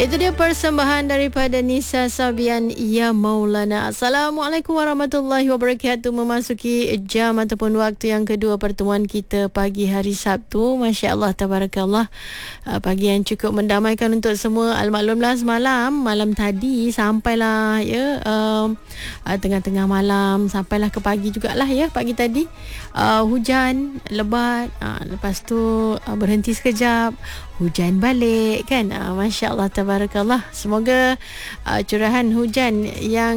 Itu dia persembahan daripada Nisa Sabian Ya Maulana. Assalamualaikum warahmatullahi wabarakatuh. Memasuki jam ataupun waktu yang kedua pertemuan kita pagi hari Sabtu. Masya Allah, tabarakallah. Pagi yang cukup mendamaikan untuk semua. Al-maklumlah semalam, malam tadi sampailah ya, tengah-tengah malam sampailah ke pagi jugalah ya, pagi tadi hujan lebat, lepas tu berhenti sekejap, hujan balik kan. Masya Allah, tabarakallah. Semoga curahan hujan yang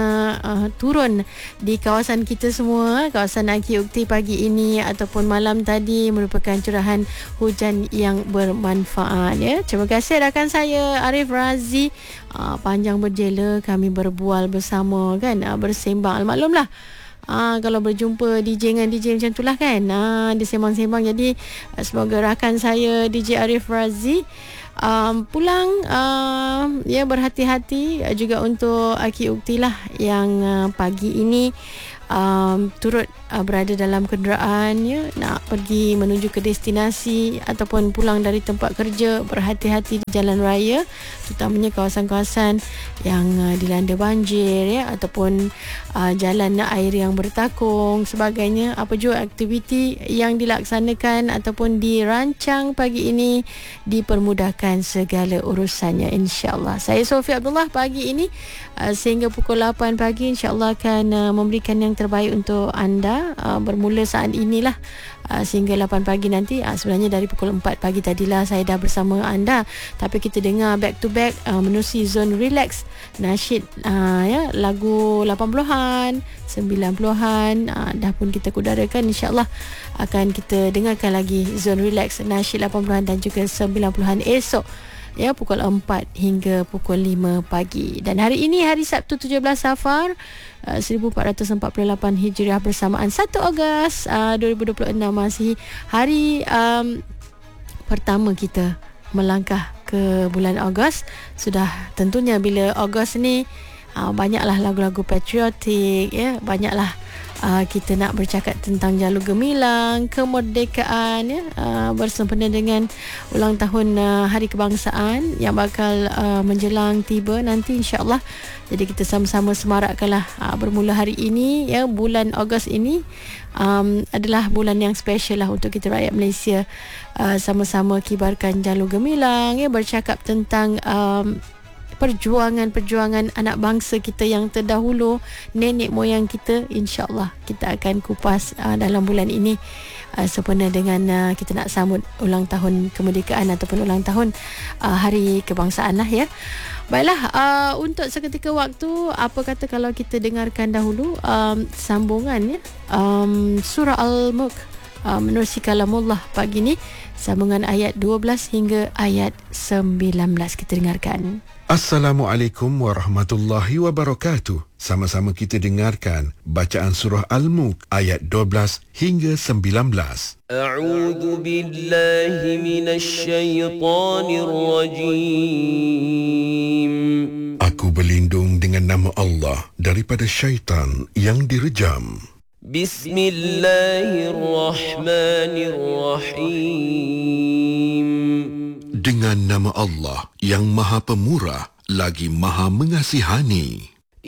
turun di kawasan kita semua, kawasan Aki Ukti pagi ini ataupun malam tadi merupakan curahan hujan yang bermanfaat ya. Terima kasih rakan saya Arif Razi. Panjang berjela kami berbual bersama kan, bersembang. Maklumlah, kalau berjumpa DJ dengan DJ macam itulah kan, dia sembang-sembang. Jadi semoga rakan saya DJ Arif Razi pulang ya berhati-hati. Juga untuk Aki Ukti lah yang pagi ini turut berada dalam kenderaan ya, nak pergi menuju ke destinasi ataupun pulang dari tempat kerja, berhati-hati di jalan raya, terutamanya kawasan-kawasan yang dilanda banjir ya, ataupun jalan air yang bertakung sebagainya. Apa jua aktiviti yang dilaksanakan ataupun dirancang pagi ini, dipermudahkan segala urusannya insya-Allah. Saya Sofia Abdullah pagi ini sehingga pukul 8 pagi insya-Allah akan memberikan yang terbaik untuk anda. Bermula saat inilah sehingga 8 pagi nanti. Sebenarnya dari pukul 4 pagi tadilah saya dah bersama anda, tapi kita dengar back to back menerusi Zone Relax, nasyid ya, lagu 80-an 90-an dah pun kita kudarakan. InsyaAllah akan kita dengarkan lagi Zone Relax, nasyid 80-an dan juga 90-an esok ya, pukul 4 hingga pukul 5 pagi. Dan hari ini hari Sabtu 17 Safar 1448 Hijriah bersamaan 1 Ogos 2026, masih hari pertama kita melangkah ke bulan Ogos. Sudah tentunya bila Ogos ni banyaklah lagu-lagu patriotik ya, banyaklah kita nak bercakap tentang jalur gemilang kemerdekaan ya, bersempena dengan ulang tahun Hari Kebangsaan yang bakal menjelang tiba nanti insya-Allah. Jadi kita sama-sama semarakkanlah bermula hari ini ya, bulan Ogos ini adalah bulan yang special lah untuk kita rakyat Malaysia. Sama-sama kibarkan jalur gemilang ya, bercakap tentang perjuangan anak bangsa kita yang terdahulu, nenek moyang kita. InsyaAllah kita akan kupas dalam bulan ini sempena dengan kita nak sambut ulang tahun kemerdekaan ataupun ulang tahun Hari Kebangsaan lah ya. Baiklah, untuk seketika waktu, apa kata kalau kita dengarkan dahulu sambungan ya, surah Al-Mulk menerusi kalamullah pagi ni, sambungan ayat 12 hingga ayat 19. Kita dengarkan. Assalamualaikum warahmatullahi wabarakatuh. Sama-sama kita dengarkan bacaan surah Al-Mulk ayat 12 hingga 19. A'udzu billahi minasy syaithanir rajim. Aku berlindung dengan nama Allah daripada syaitan yang direjam. Bismillahirrahmanirrahim. Dengan nama Allah yang Maha Pemurah lagi Maha Mengasihani.